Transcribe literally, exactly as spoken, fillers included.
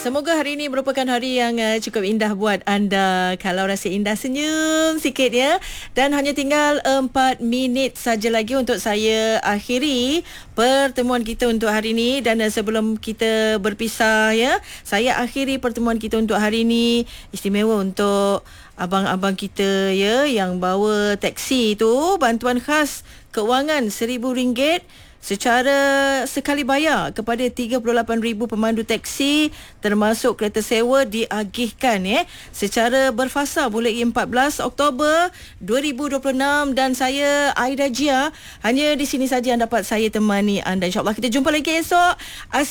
Semoga hari ini merupakan hari yang uh, cukup indah buat anda. Kalau rasa indah, senyum sikit ya. Dan hanya tinggal empat minit saja lagi untuk saya akhiri pertemuan kita untuk hari ini. Dan uh, sebelum kita berpisah ya, saya akhiri pertemuan kita untuk hari ini. Istimewa untuk abang-abang kita ya yang bawa teksi tu, bantuan khas kewangan seribu ringgit secara sekali bayar kepada tiga puluh lapan ribu pemandu teksi termasuk kereta sewa diagihkan ya secara berfasa mulai empat belas Oktober dua ribu dua puluh enam. Dan saya Aida Jia, hanya di sini saja yang dapat saya temani anda. InsyaAllah kita jumpa lagi esok.